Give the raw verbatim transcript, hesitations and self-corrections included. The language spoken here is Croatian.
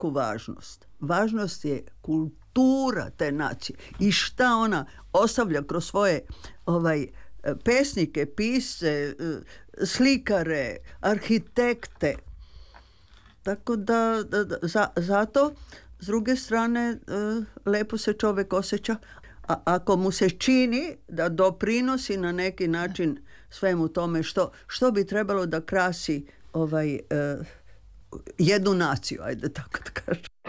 veliku važnost. Važnost je kultura te nacije i šta ona ostavlja kroz svoje ovaj, pesnike, pisce, slikare, arhitekte. Tako da, da, da za, zato s druge strane lepo se čovjek osjeća. A ako mu se čini da doprinosi na neki način svemu tome što, što bi trebalo da krasi ovaj, uh, jednu naciju, ajde tako da kažem.